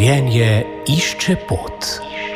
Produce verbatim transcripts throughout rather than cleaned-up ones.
Življenje išče pot.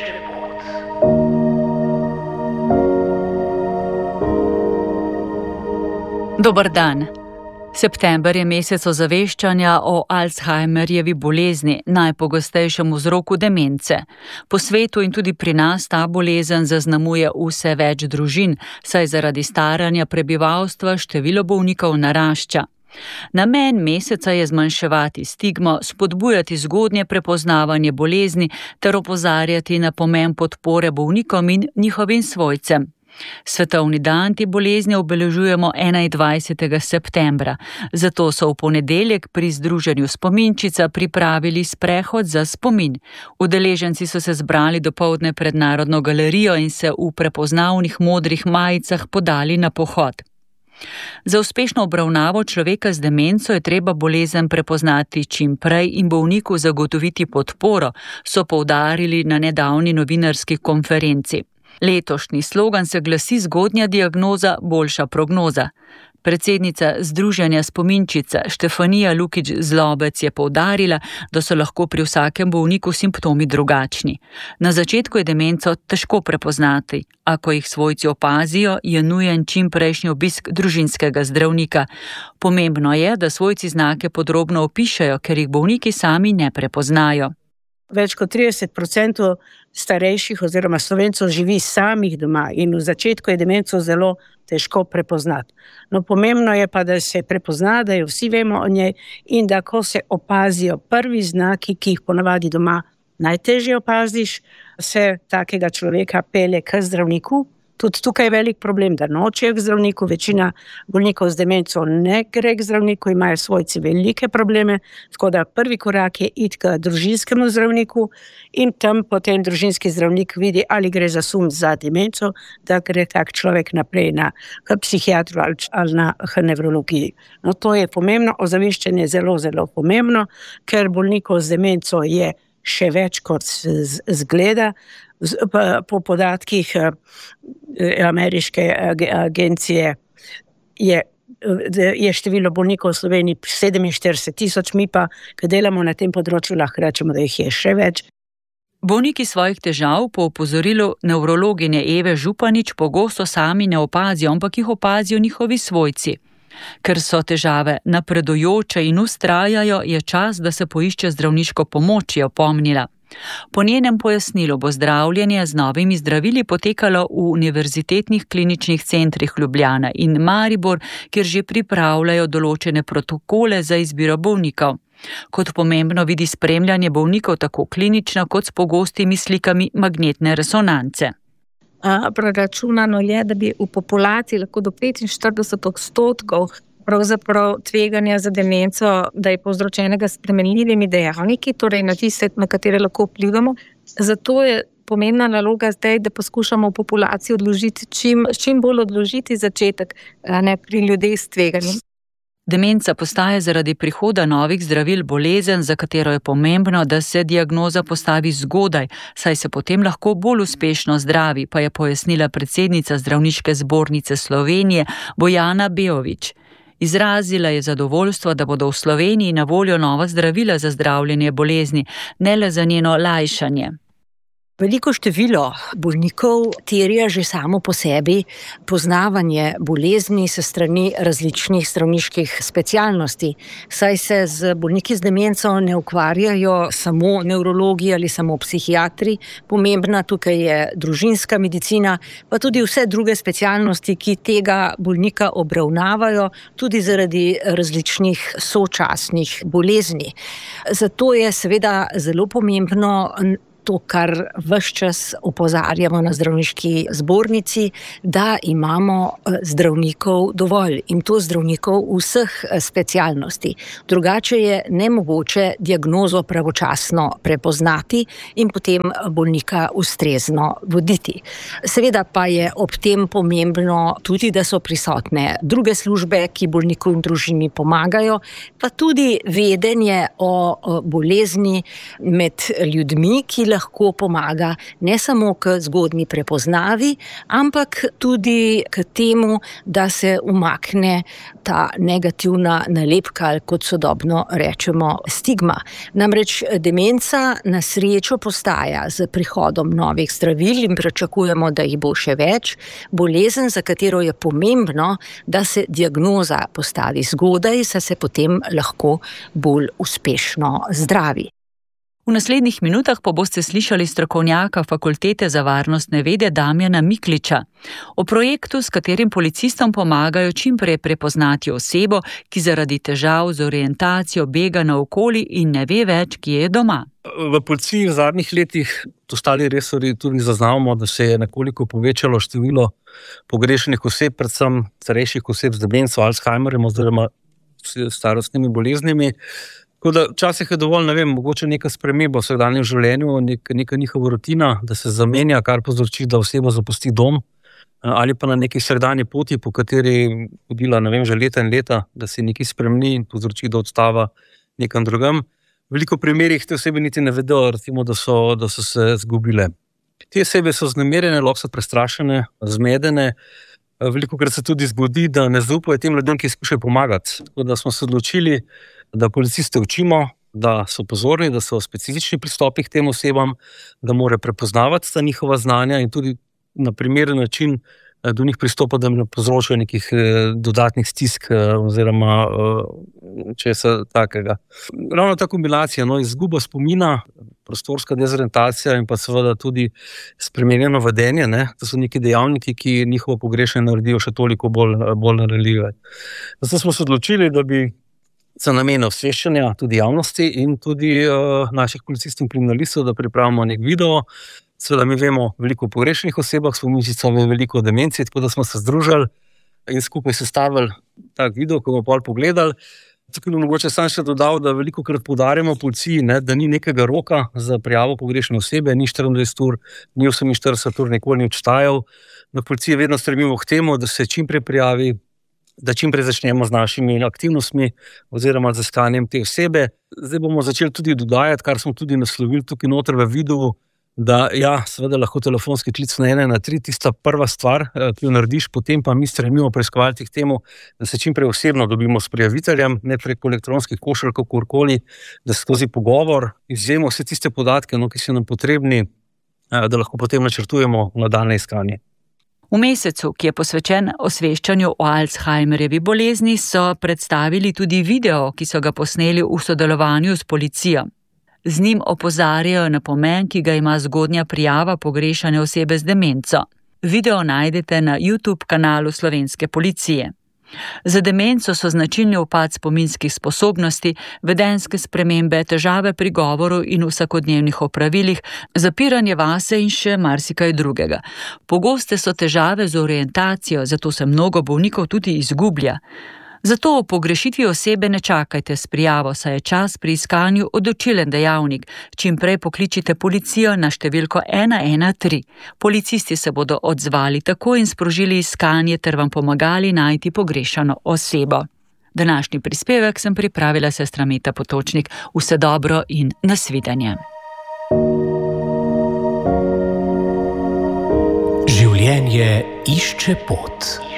Dober dan. September je mesec ozaveščanja o Alzheimerjevi bolezni, najpogostejšem vzroku demence. Po svetu in tudi pri nas ta bolezen zaznamuje vse več družin, saj zaradi staranja prebivalstva število bolnikov narašča. Namen meseca je zmanjševati stigmo, spodbujati zgodnje prepoznavanje bolezni ter opozarjati na pomen podpore bolnikom in njihovim svojcem. Svetovni dan te bolezni obeležujemo enaindvajsetega septembra, zato so v ponedeljek pri združenju Spominčica pripravili sprehod za spomin. Udeleženci so se zbrali dopoldne pred Narodno galerijo in se v prepoznavnih modrih majicah podali na pohod. Za uspešno obravnavo človeka z demenco je treba bolezen prepoznati čim prej in bolniku zagotoviti podporo, so poudarili na nedavni novinarski konferenci. Letošnji slogan se glasi zgodnja diagnoza, boljša prognoza. Predsednica Združenja Spominčica Štefanija Lukić-Zlobec je poudarila, da so lahko pri vsakem bolniku simptomi drugačni. Na začetku je demenco težko prepoznati, a ko jih svojci opazijo, je nujen čim prejšnji obisk družinskega zdravnika. Pomembno je, da svojci znake podrobno opišejo, ker jih bolniki sami ne prepoznajo. Več kot trideset procentov starejših oziroma Slovencev živi samih doma in v začetku je demenco zelo težko prepoznati. No, pomembno je pa, da se prepozna, da jo vsi vemo o njej in da ko se opazijo prvi znaki, ki jih ponavadi doma najtežje opaziš, se takega človeka pelje k zdravniku. Tudi tukaj je velik problem, da nočejo k zdravniku, večina bolnikov z demenco ne gre k zdravniku, imajo svojci velike probleme, tako da prvi korak je iti k družinskemu zdravniku in tam potem družinski zdravnik vidi, ali gre za sum za demenco, da gre tak človek naprej na k psihiatru ali na k nevrologiji. No, to je pomembno, ozaveščanje je zelo, zelo pomembno, ker bolnikov z demenco je še več kot zgleda. Po podatkih ameriške agencije je, je število bolnikov v Sloveniji sedeminštirideset tisoč, mi pa, ki delamo na tem področju, lahko rečemo, da jih je še več. Bolniki svojih težav po opozorilu nevrologinje Eve Županič pogosto sami ne opazijo, ampak jih opazijo njihovi svojci. Ker so težave napredujoče in vztrajajo, je čas, da se poišče zdravniško pomoč, je opomnila. Po njenem pojasnilu bo zdravljenje z novimi zdravili potekalo v univerzitetnih kliničnih centrih Ljubljana in Maribor, kjer že pripravljajo določene protokole za izbiro bolnikov. Kot pomembno vidi spremljanje bolnikov tako klinično kot s pogostimi slikami magnetne resonance. Preračunano je, da bi v populaciji lahko do petinštirideset odstotkov pravzaprav tveganja za demenco, da je povzročenega s spremenljivimi dejavniki, torej na tiste, na katere lahko vplivamo. Zato je pomembna naloga zdaj, da poskušamo v populaciji odložiti čim, čim bolj odložiti začetek, ne pri ljudeh s tveganjem. Demenca postaje zaradi prihoda novih zdravil bolezen, za katero je pomembno, da se diagnoza postavi zgodaj, saj se potem lahko bolj uspešno zdravi, pa je pojasnila predsednica Zdravniške zbornice Slovenije Bojana Beović. Izrazila je zadovoljstvo, da bodo v Sloveniji na voljo nova zdravila za zdravljenje bolezni, ne le za njeno lajšanje. Veliko število bolnikov terja že samo po sebi poznavanje bolezni se strani različnih zdravniških specialnosti, saj se z bolniki z demenco ne ukvarjajo samo nevrologi ali samo psihiatri. Pomembna tukaj je družinska medicina, pa tudi vse druge specialnosti, ki tega bolnika obravnavajo, tudi zaradi različnih sočasnih bolezni. Zato je seveda zelo pomembno to, kar ves čas opozarjamo na zdravniški zbornici, da imamo zdravnikov dovolj in to zdravnikov vseh specialnosti. Drugače je nemogoče diagnozo pravočasno prepoznati in potem bolnika ustrezno voditi. Seveda pa je ob tem pomembno tudi, da so prisotne druge službe, ki bolniku in družini pomagajo, pa tudi vedenje o bolezni med ljudmi, ki lahko lahko pomaga ne samo k zgodnji prepoznavi, ampak tudi k temu, da se umakne ta negativna nalepka, ali kot sodobno rečemo stigma. Namreč demenca na srečo postaja z prihodom novih zdravil in pričakujemo, da jih bo še več, bolezen, za katero je pomembno, da se diagnoza postavi zgodaj, saj se potem lahko bolj uspešno zdravi. V naslednjih minutah pa boste slišali strokovnjaka Fakultete za varnostne vede Damjana Mikliča o projektu, s katerim policistom pomagajo čim prej prepoznati osebo, ki zaradi težav z orientacijo bega naokoli in ne ve več, kje je doma. V policiji v zadnjih letih, ostali resorji tudi zaznavamo, da se je nekoliko povečalo število pogrešenih oseb, predvsem starejših oseb z demenco, Alzheimerjem oziroma starostnimi boleznimi. Tako da včasih je dovolj, ne vem, mogoče neka sprememba v vsakdanjem življenju, nek, neka njihova rutina, da se zamenja, kar povzroči, da oseba zapusti dom, ali pa na neki vsakdanji poti, po kateri hodila, ne vem, že leta in leta, da se nekaj spremeni in povzroči, da odstava nekam drugam. V veliko primerih te osebe niti ne vedo, recimo, da so, da so se zgubile. Te osebe so vznemirjene, lahko so prestrašene, zmedene. Velikokrat se tudi zgodi, da ne zaupajo tem ljudem, ki skušajo pomagati. Tako da smo se odločili, da policiste učimo, da so pozorni, da so specifični pristopi k tem osebam, da morajo prepoznavati ta njihova znanja in tudi na primeren način do njih pristopa, da ne povzročajo nekih dodatnih stisk oziroma česa takega. Ravno ta kombinacija, no, izguba spomina, prostorska dezorientacija in pa seveda tudi spremenjeno vedenje, ne, to so neki dejavniki, ki njihovo pogrešanje naredijo še toliko bolj, bolj nalezljive. Zato smo se odločili, da bi za namen osveščanja tudi javnosti in tudi uh, naših policistov in kriminalistov, da pripravimo nek video. Seveda mi vemo veliko o pogrešenih osebah, spominčica veliko o demenci, tako da smo se združili in skupaj sestavili tak video, ko bomo pol pogledali. Tukaj bi mogoče sam še dodal, da veliko krat poudarjamo policiji, ne, da ni nekega roka za prijavo pogrešene osebe, ni štiriindvajset ur, ni oseminštirideset ur, nikoli ni obstajal. Na policiji vedno stremimo k temu, da se čim prej prijavi, da čim prej začnemo z našimi aktivnostmi oziroma z iskanjem te osebe. Zdaj bomo začeli tudi dodajati, kar smo tudi naslovili tukaj noter v videu, da ja, seveda lahko telefonski klic na ena na tri, tista prva stvar, ki jo narediš, potem pa mi stremimo preiskovalci k temu, da se čim prej osebno dobimo s prijaviteljem, ne preko elektronskih košelj, kakorkoli, da skozi pogovor izvzemo vse tiste podatke, no, ki so nam potrebni, da lahko potem načrtujemo nadaljnje iskanje. V mesecu, ki je posvečen osveščanju o Alzheimerjevi bolezni, so predstavili tudi video, ki so ga posneli v sodelovanju s policijo. Z njim opozarjajo na pomen, ki ga ima zgodnja prijava pogrešane osebe z demenco. Video najdete na YouTube kanalu Slovenske policije. Za demenco so značilni upad spominskih sposobnosti, vedenjske spremembe, težave pri govoru in vsakodnevnih opravilih, zapiranje vase in še marsikaj drugega. Pogoste so težave z orientacijo, zato se mnogo bolnikov tudi izgublja. Zato o pogrešitvi osebe ne čakajte s prijavo, saj je čas pri iskanju odločilen dejavnik. Čim prej pokličite policijo na številko ena ena tri. Policisti se bodo odzvali tako in sprožili iskanje ter vam pomagali najti pogrešano osebo. Današnji prispevek sem pripravila sestra Meta Potočnik. Vse dobro in nasvidenje. Življenje išče pot.